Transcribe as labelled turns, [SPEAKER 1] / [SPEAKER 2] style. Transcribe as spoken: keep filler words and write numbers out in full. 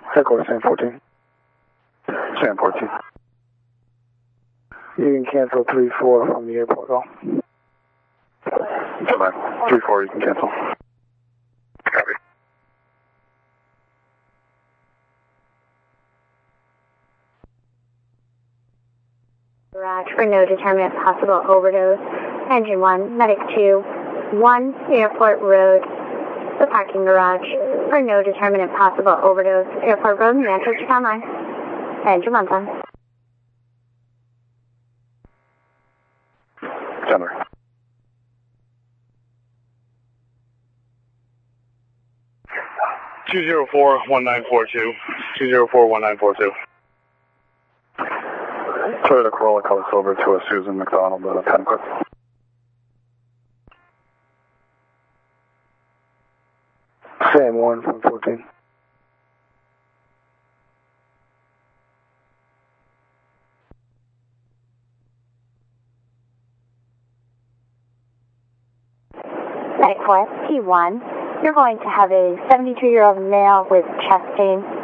[SPEAKER 1] Headquarters, San fourteen. San fourteen. You can cancel three four from the airport call. Come on. three four, you can cancel. Copy.
[SPEAKER 2] Garage for no determinate possible overdose. Engine one, Medic two, one Airport Road. The parking garage for no determinate possible overdose. Airport Road, Manchester Online. Engine one time.
[SPEAKER 1] Center.
[SPEAKER 3] two zero four one nine four two. two zero four one nine four two.
[SPEAKER 1] Toyota Corolla color silver to a Susan McDonald, uh, ten quick. Sam one from fourteen.
[SPEAKER 2] Medic four, T one. You're going to have a seventy-two-year-old male with chest pain.